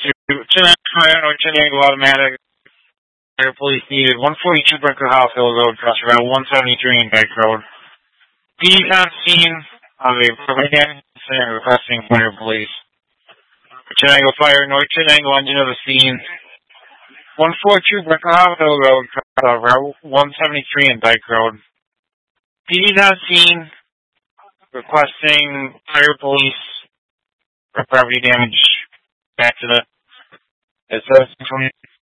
Chenango Automatic. Fire police needed 142 Brinker House Hill Road, across Route 173 in Dyke Road. PD on scene of a incident requesting fire police. Chenango Fire, North Chenango engine of the scene. 142 Brinker House Hill Road, Route 173 in Dyke Road. PD on scene requesting fire police for property damage back to the... It says